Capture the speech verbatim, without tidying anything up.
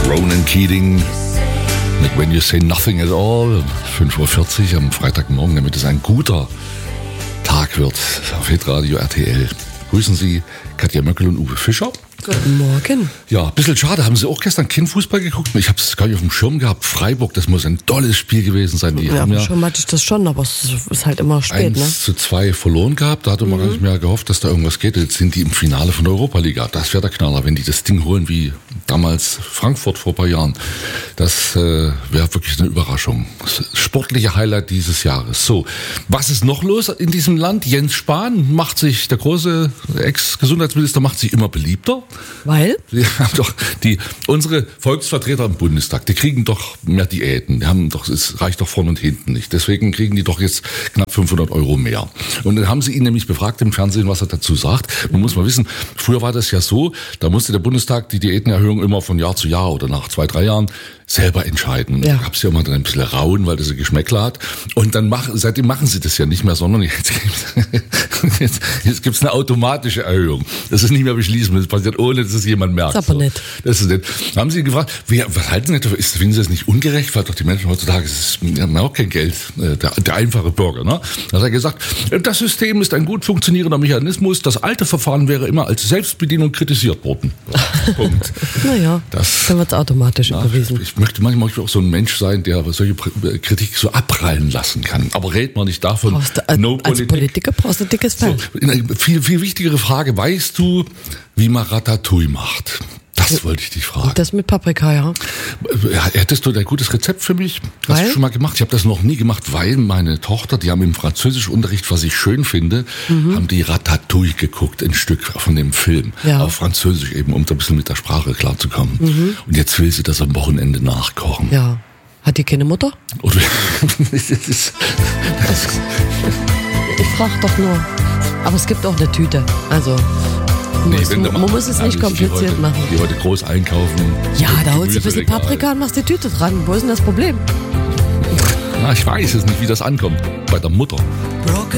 Ronan Keating mit When You Say Nothing at All. fünf Uhr vierzig am Freitagmorgen, damit es ein guter Tag wird auf Hitradio R T L. Grüßen Sie Katja Möckel und Uwe Fischer. Guten Morgen. Ja, ein bisschen schade. Haben Sie auch gestern Kindfußball geguckt? Ich habe es gar nicht auf dem Schirm gehabt. Freiburg, das muss ein tolles Spiel gewesen sein. Die Ja, haben ja schon hatte ich das schon, aber es ist halt immer spät, ne? eins zu zwei verloren gehabt. Da hatte man Mhm. gar nicht mehr gehofft, dass da irgendwas geht. Jetzt sind die im Finale von der Europa-Liga. Das wäre der Knaller, wenn die das Ding holen wie damals Frankfurt vor ein paar Jahren. Das äh, wäre wirklich eine Überraschung. Das sportliche Highlight dieses Jahres. So, was ist noch los in diesem Land? Jens Spahn macht sich, der große Ex-Gesundheitsminister macht sich immer beliebter. Weil? Wir haben doch die, unsere Volksvertreter im Bundestag, die kriegen doch mehr Diäten. Die haben doch, es reicht doch vorne und hinten nicht. Deswegen kriegen die doch jetzt knapp fünfhundert Euro mehr. Und dann haben sie ihn nämlich befragt im Fernsehen, was er dazu sagt. Man muss mal wissen, früher war das ja so, da musste der Bundestag die Diätenerhöhung immer von Jahr zu Jahr oder nach zwei, drei Jahren selber entscheiden. Ja. Da gab es ja immer dann ein bisschen Rauen, weil das ein Geschmäckler hat. Und dann machen, seitdem machen sie das ja nicht mehr, sondern jetzt gibt's, jetzt, jetzt gibt's eine automatische Erhöhung. Das ist nicht mehr beschließen, das passiert ohne, dass es jemand merkt. Das ist aber nett. Das ist nett. Da haben sie ihn gefragt, wie, was halten Sie denn dafür? Ist, finden Sie das nicht ungerecht? Weil doch die Menschen heutzutage, es ist, die haben auch kein Geld, äh, der, der einfache Bürger. Ne? Da hat er gesagt, das System ist ein gut funktionierender Mechanismus. Das alte Verfahren wäre immer als Selbstbedienung kritisiert worden. Punkt. Naja, Das- dann wird es automatisch Ja, überwiesen. ich möchte manchmal auch so ein Mensch sein, der solche Pr- Kritik so abprallen lassen kann. Aber redet man nicht davon. Brauchst du, als, no als Politik. Politiker brauchst du dickes Fell. So, eine viel, viel wichtigere Frage. Weißt du, wie man Ratatouille macht? Das wollte ich dich fragen. Das mit Paprika, ja. Ja, hättest du ein gutes Rezept für mich? Hast Weil? du schon mal gemacht? Ich habe das noch nie gemacht, weil meine Tochter, die haben im Französischunterricht, was ich schön finde, haben die Ratatouille geguckt, ein Stück von dem Film. Ja. Auf Französisch eben, um da ein bisschen mit der Sprache klarzukommen. Und jetzt will sie das am Wochenende nachkochen. Ja. Hat die keine Mutter? Oder, das ist, das, Ich frage doch nur. Aber es gibt auch eine Tüte. Also, nee, muss, wenn du man mal- muss es Ja, nicht die kompliziert heute, machen. Die heute groß einkaufen. Ja, da holst du ein bisschen Gemüseregal. Paprika und machst die Tüte dran. Wo ist denn das Problem? Na, ich weiß es nicht, wie das ankommt. Bei der Mutter.